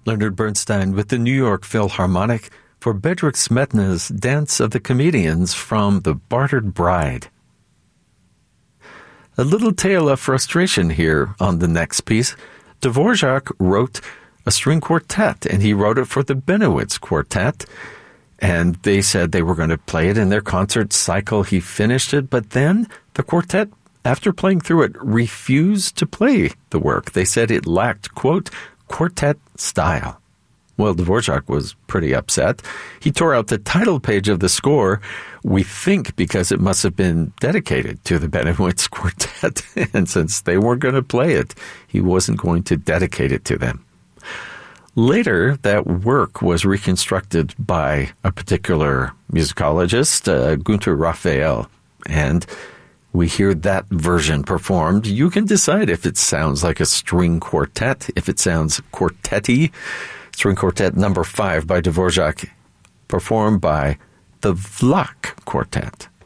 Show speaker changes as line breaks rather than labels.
Leonard Bernstein with the New York Philharmonic for Bedřich Smetana's Dance of the Comedians from The Bartered Bride. A little tale of frustration here on the next piece. Dvorak wrote a string quartet, and he wrote it for the Benowitz Quartet, and they said they were going to play it in their concert cycle. He finished it, but then the quartet, after playing through it, refused to play the work. They said it lacked, quote, quartet style. Well, Dvorak was pretty upset. He tore out the title page of the score, we think because it must have been dedicated to the Benowitz Quartet. And since they weren't going to play it, he wasn't going to dedicate it to them. Later, that work was reconstructed by a particular musicologist, Günter Raphael, and we hear that version performed. You can decide if it sounds like a string quartet, if it sounds quartet-y. String Quartet number 5 by Dvorak, performed by the Vlach Quartet.